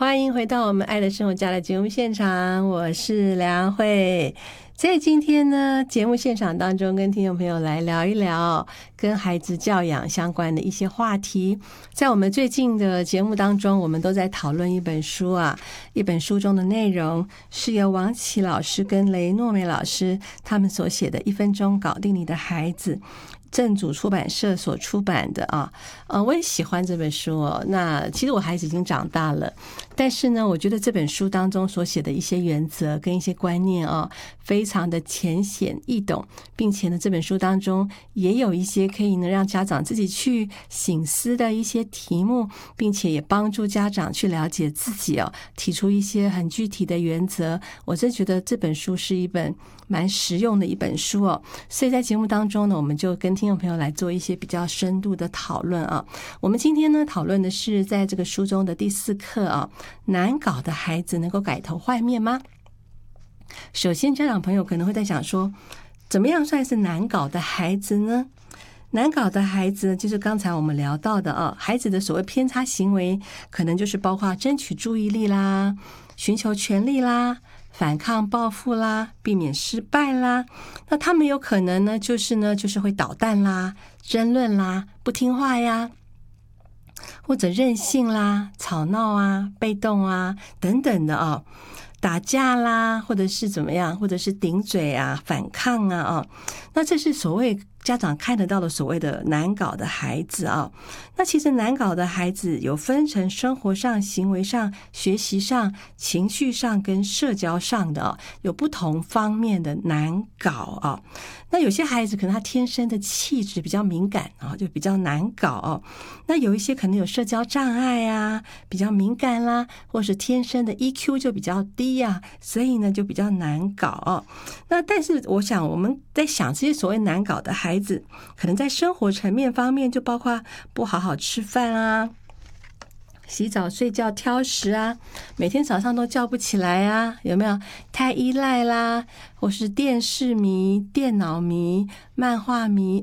欢迎回到我们爱的生活家的节目现场，我是梁慧。在今天呢，节目现场当中跟听众朋友来聊一聊跟孩子教养相关的一些话题。在我们最近的节目当中，我们都在讨论一本书啊，一本书中的内容是由王琦老师跟雷诺美老师他们所写的《1分钟搞定你的孩子》，正主出版社所出版的啊。我也喜欢这本书哦。那其实我孩子已经长大了，但是呢，我觉得这本书当中所写的一些原则跟一些观念啊，非常的浅显易懂，并且呢，这本书当中也有一些可以呢让家长自己去省思的一些题目，并且也帮助家长去了解自己哦，提出一些很具体的原则。我真觉得这本书是一本蛮实用的一本书哦。所以在节目当中呢，我们就跟听众朋友来做一些比较深度的讨论啊。我们今天呢讨论的是在这个书中的第4课啊，难搞的孩子能够改头换面吗？首先，家长朋友可能会在想说，怎么样算是难搞的孩子呢？难搞的孩子就是刚才我们聊到的啊，孩子的所谓偏差行为，可能就是包括争取注意力啦、寻求权利啦、反抗报复啦、避免失败啦。那他们有可能呢，就是会捣蛋啦、争论啦、不听话呀，或者任性啦、吵闹啊、被动啊等等的啊。打架啦，或者是怎么样，或者是顶嘴啊、反抗啊，那这是所谓家长看得到的所谓的难搞的孩子啊。那其实难搞的孩子有分成生活上、行为上、学习上、情绪上跟社交上的啊，有不同方面的难搞啊。那有些孩子可能他天生的气质比较敏感啊，就比较难搞啊。那有一些可能有社交障碍啊，比较敏感啦，或是天生的 EQ 就比较低啊，所以呢就比较难搞啊。那但是我想我们在想这些所谓难搞的孩子，可能在生活层面方面就包括不好好吃饭啊，洗澡睡觉挑食啊，每天早上都叫不起来啊，有没有？太依赖啦，或是电视迷、电脑迷、漫画迷、